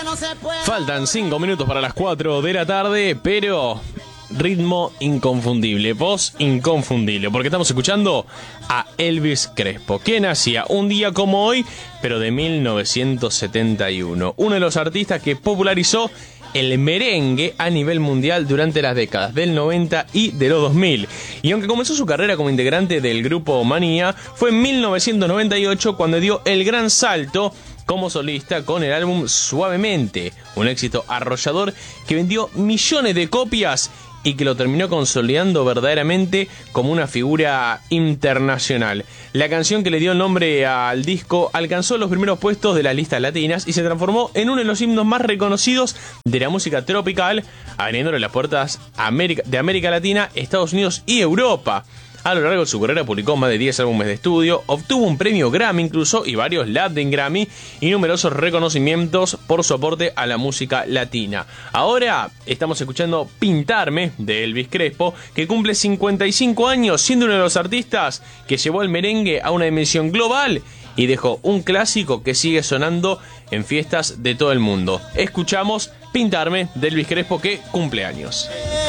Faltan 5 minutos para las 4 de la tarde, pero ritmo inconfundible, voz inconfundible, porque estamos escuchando a Elvis Crespo, que nacía un día como hoy, pero de 1971. Uno de los artistas que popularizó el merengue a nivel mundial durante las décadas del 90 y de los 2000. Y aunque comenzó su carrera como integrante del grupo Manía, fue en 1998 cuando dio el gran salto como solista con el álbum Suavemente, un éxito arrollador que vendió millones de copias y que lo terminó consolidando verdaderamente como una figura internacional. La canción que le dio el nombre al disco alcanzó los primeros puestos de las listas latinas y se transformó en uno de los himnos más reconocidos de la música tropical, abriéndole las puertas de América Latina, Estados Unidos y Europa. A lo largo de su carrera publicó más de 10 álbumes de estudio, obtuvo un premio Grammy incluso y varios Latin Grammy y numerosos reconocimientos por su aporte a la música latina. Ahora estamos escuchando Pintarme de Elvis Crespo, que cumple 55 años siendo uno de los artistas que llevó el merengue a una dimensión global y dejó un clásico que sigue sonando en fiestas de todo el mundo. Escuchamos Pintarme de Elvis Crespo, que cumple años.